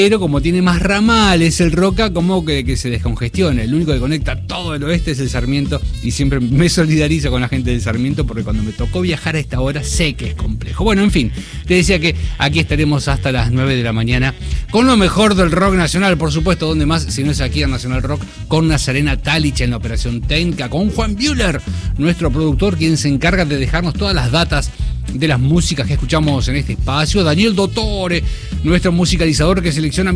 Pero como tiene más ramales el Roca, como que se descongestiona. El único que conecta todo el oeste es el Sarmiento, y siempre me solidarizo con la gente del Sarmiento porque cuando me tocó viajar a esta hora sé que es complejo. Bueno, en fin, te decía que aquí estaremos hasta las 9 de la mañana con lo mejor del rock nacional, por supuesto, donde más, si no es aquí en Nacional Rock, con Nazarena Talich en la operación técnica, con Juan Bühler, nuestro productor, quien se encarga de dejarnos todas las datas de las músicas que escuchamos en este espacio, Daniel Dottore, nuestro musicalizador que selecciona